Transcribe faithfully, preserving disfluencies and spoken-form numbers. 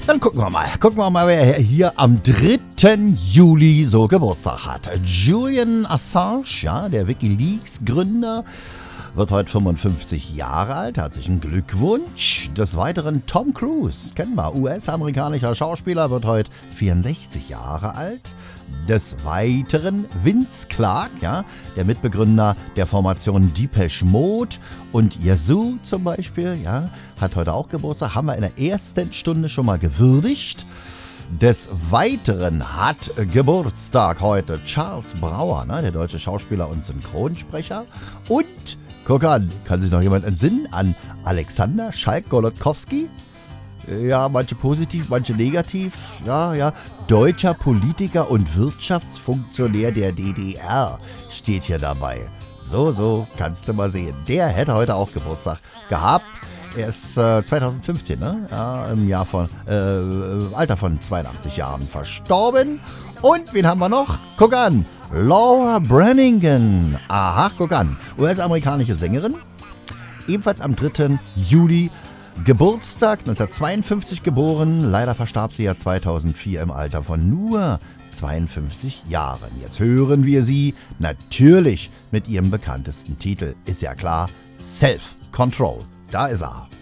Dann gucken wir mal. Gucken wir mal, wer hier am dritten Juli so Geburtstag hat. Julian Assange, ja, der WikiLeaks-Gründer, wird heute fünfundfünfzig Jahre alt. Herzlichen Glückwunsch. Des Weiteren Tom Cruise, kennen wir, U S-amerikanischer Schauspieler, wird heute vierundsechzig Jahre alt. Des Weiteren Vince Clarke, ja, der Mitbegründer der Formation Depeche Mode und Yazoo zum Beispiel, ja, hat heute auch Geburtstag. Haben wir in der ersten Stunde schon mal gewürdigt. Des Weiteren hat Geburtstag heute Charles Brauer, ne, der deutsche Schauspieler und Synchronsprecher. Und, guck an, kann sich noch jemand entsinnen an Alexander Schalk-Golodkowski? Ja, manche positiv, manche negativ. Ja, ja. Deutscher Politiker und Wirtschaftsfunktionär der D D R steht hier dabei. So, so, kannst du mal sehen. Der hätte heute auch Geburtstag gehabt. Er ist äh, zweitausendfünfzehn, ne? Ja, im Jahr von, äh, Alter von zweiundachtzig Jahren verstorben. Und wen haben wir noch? Guck an. Laura Branigan. Aha, guck an. U S-amerikanische Sängerin. Ebenfalls am dritten Juli Geburtstag, neunzehnhundertzweiundfünfzig geboren. Leider verstarb sie ja zweitausendvier im Alter von nur zweiundfünfzig Jahren. Jetzt hören wir sie natürlich mit ihrem bekanntesten Titel. Ist ja klar, Self Control. Da ist er.